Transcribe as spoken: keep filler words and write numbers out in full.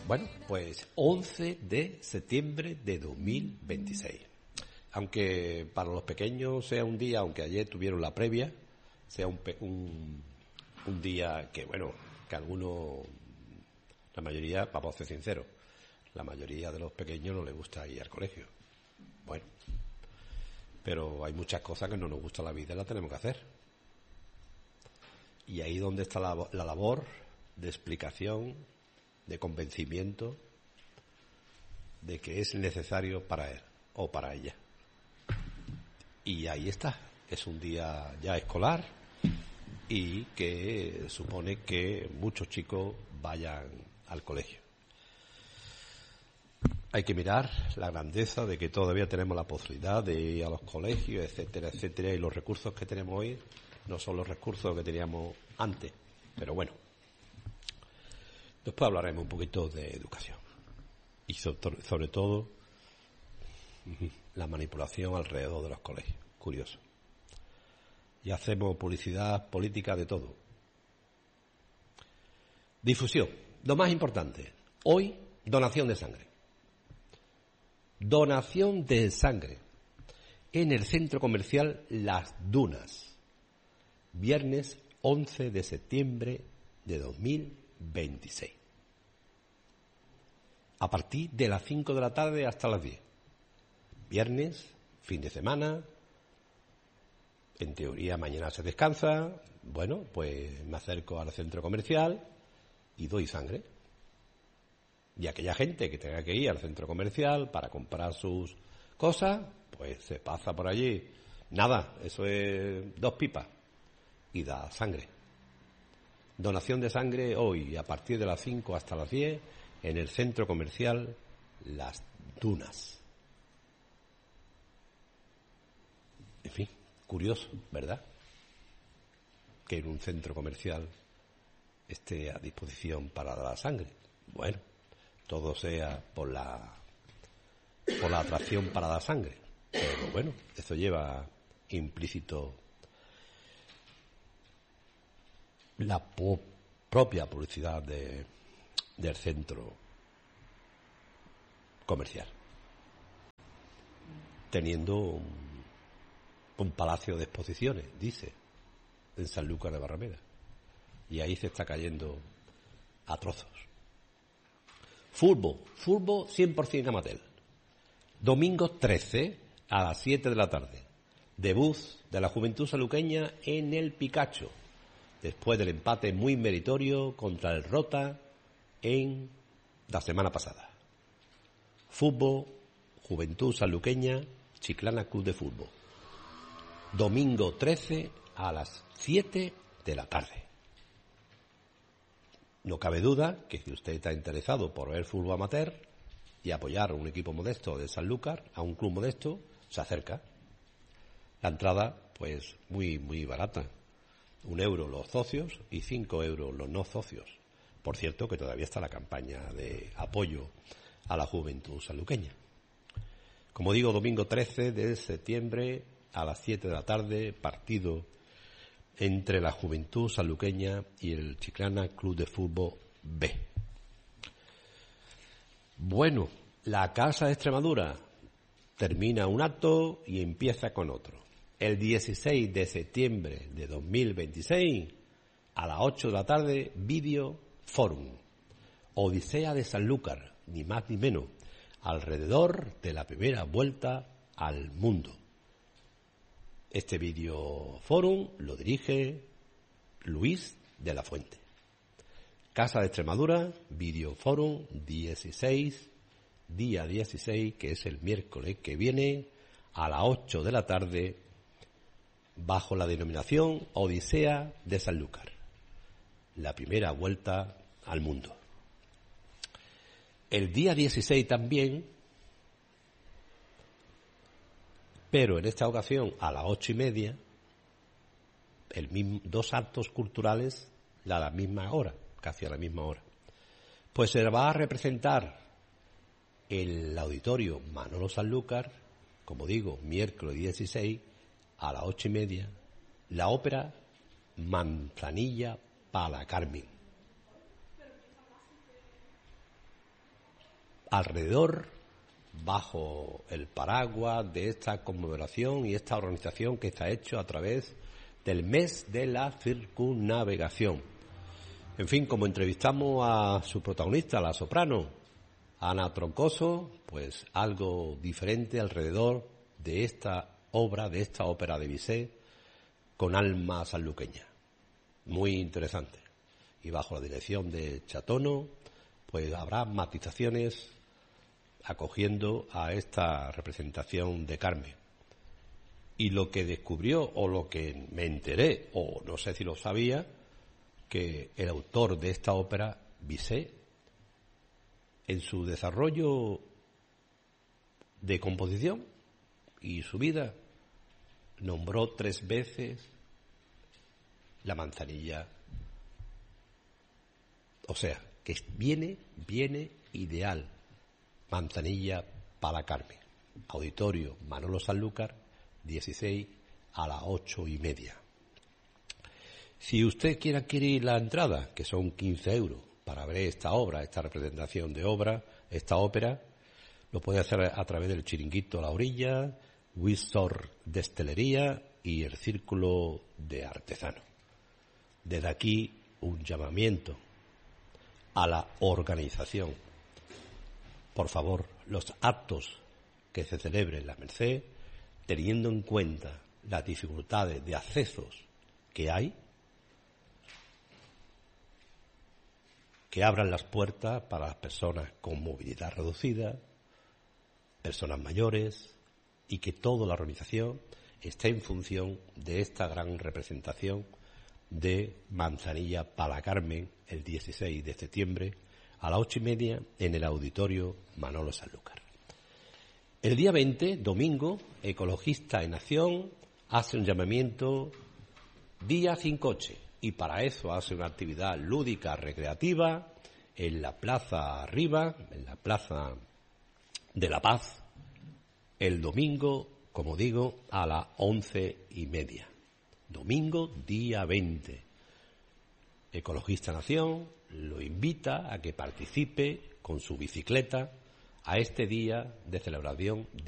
Bueno, pues once de septiembre de dos mil veintiséis. Aunque para los pequeños sea un día, aunque ayer tuvieron la previa, sea un, un, un día que, bueno, que algunos, la mayoría, vamos a ser sinceros, la mayoría de los pequeños no les gusta ir al colegio. Bueno, pero hay muchas cosas que no nos gusta la vida y las tenemos que hacer. Y ahí donde está la, la labor de explicación, de convencimiento de que es necesario para él o para ella. Y ahí está, es un día ya escolar y que supone que muchos chicos vayan al colegio. Hay que mirar la grandeza de que todavía tenemos la posibilidad de ir a los colegios, etcétera, etcétera, y los recursos que tenemos hoy no son los recursos que teníamos antes, pero bueno. Después hablaremos un poquito de educación y sobre, sobre todo la manipulación alrededor de los colegios. Curioso. Y hacemos publicidad política de todo. Difusión. Lo más importante. Hoy, donación de sangre. Donación de sangre en el centro comercial Las Dunas. Viernes once de septiembre de dos mil veintiséis. A partir de las cinco de la tarde hasta las diez. Viernes, fin de semana. En teoría mañana se descansa. Bueno, pues me acerco al centro comercial y doy sangre. Y aquella gente que tenga que ir al centro comercial para comprar sus cosas, pues se pasa por allí. Nada, eso es dos pipas. Y da sangre. Donación de sangre hoy, a partir de las cinco hasta las diez, en el centro comercial Las Dunas. En fin, curioso, ¿verdad? Que en un centro comercial esté a disposición para dar sangre. Bueno, todo sea por la por la atracción para dar sangre. Pero bueno, eso lleva implícito la po- propia publicidad de, del centro comercial, teniendo un, un palacio de exposiciones, dice, en Sanlúcar de Barrameda, y ahí se está cayendo a trozos. Fútbol, fútbol cien por ciento amateur. Domingo trece a las siete de la tarde. Debut de la Juventud Sanluqueña en el Picacho, después del empate muy meritorio contra el Rota en la semana pasada. Fútbol, Juventud Sanluqueña, Chiclana Club de Fútbol. Domingo trece a las siete de la tarde. No cabe duda que si usted está interesado por ver fútbol amateur y apoyar a un equipo modesto de Sanlúcar, a un club modesto, se acerca. La entrada, pues, muy, muy barata. Un euro los socios y cinco euros los no socios. Por cierto, que todavía está la campaña de apoyo a la juventud sanluqueña. Como digo, domingo trece de septiembre a las siete de la tarde, partido entre la Juventud Sanluqueña y el Chiclana Club de Fútbol B. Bueno, la Casa de Extremadura termina un acto y empieza con otro. El dieciséis de septiembre de dos mil veintiséis, a las ocho de la tarde, Video Forum. Odisea de Sanlúcar, ni más ni menos, alrededor de la primera vuelta al mundo. Este Video Forum lo dirige Luis de la Fuente. Casa de Extremadura, Video Forum, dieciséis, día dieciséis, que es el miércoles que viene, a las ocho de la tarde, bajo la denominación Odisea de Sanlúcar, la primera vuelta al mundo. El día dieciséis también, pero en esta ocasión a las ocho y media, el mismo, dos actos culturales a la misma hora, casi a la misma hora. Pues se va a representar el auditorio Manolo Sanlúcar, como digo, miércoles dieciséis, a las ocho y media, la ópera Manzanilla para Carmen. alrededor, bajo el paraguas de esta conmemoración y esta organización que está hecho a través del mes de la circunnavegación. En fin, como entrevistamos a su protagonista, la soprano Ana Troncoso, pues algo diferente alrededor de esta obra, de esta ópera de Bizet, con alma sanluqueña. Muy interesante. Y bajo la dirección de Chatono, pues habrá matizaciones acogiendo a esta representación de Carmen. Y lo que descubrió, o lo que me enteré, o no sé si lo sabía, que el autor de esta ópera, Bizet, en su desarrollo de composición y su vida, nombró tres veces la manzanilla. O sea, que viene, viene ideal. Manzanilla para Carmen. Auditorio Manolo Sanlúcar, dieciséis a las ocho y media. Si usted quiere adquirir la entrada, que son quince euros, para ver esta obra, esta representación de obra, esta ópera, lo puede hacer a través del Chiringuito La Orilla, Wistor Destelería y el Círculo de Artesanos. Desde aquí, un llamamiento a la organización. Por favor, los actos que se celebren en la Merced, teniendo en cuenta las dificultades de accesos que hay, que abran las puertas para las personas con movilidad reducida, personas mayores, y que toda la organización esté en función de esta gran representación de Manzanilla para Carmen el dieciséis de septiembre a las ocho y media en el Auditorio Manolo Sanlúcar. El día veinte, domingo, Ecologista en Acción hace un llamamiento Día sin coche, y para eso hace una actividad lúdica recreativa en la Plaza Arriba, en la Plaza de la Paz, el domingo, como digo, a las once y media. Domingo, día veinte. Ecologista en Acción lo invita a que participe con su bicicleta a este día de celebración